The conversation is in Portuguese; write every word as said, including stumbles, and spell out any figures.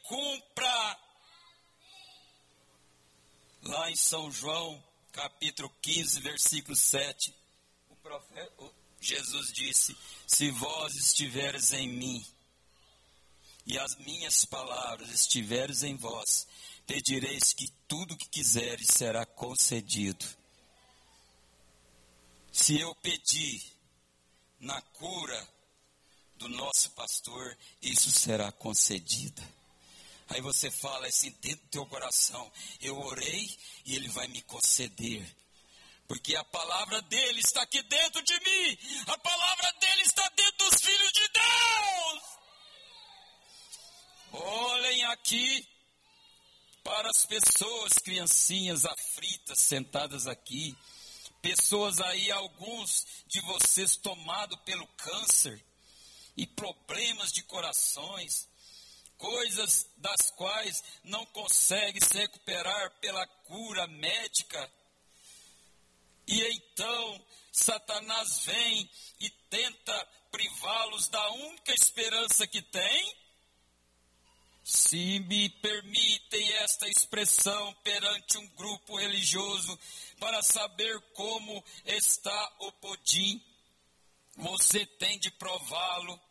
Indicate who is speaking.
Speaker 1: cumpra. Lá em São João, capítulo quinze, versículo sete, o profeta, o Jesus disse: se vós estiveres em mim, e as minhas palavras estiveres em vós, pedireis que tudo o que quiseres será concedido. Se eu pedir na cura do nosso pastor, isso será concedido. Aí você fala assim dentro do teu coração: eu orei e ele vai me conceder. Porque a palavra dele está aqui dentro de mim. A palavra dele está dentro dos filhos de Deus. Olhem aqui para as pessoas, criancinhas aflitas, sentadas aqui. Pessoas aí, alguns de vocês tomados pelo câncer e problemas de corações. Coisas das quais não conseguem se recuperar pela cura médica. E então Satanás vem e tenta privá-los da única esperança que tem. Se me permitem esta expressão perante um grupo religioso, para saber como está o pudim, você tem de prová-lo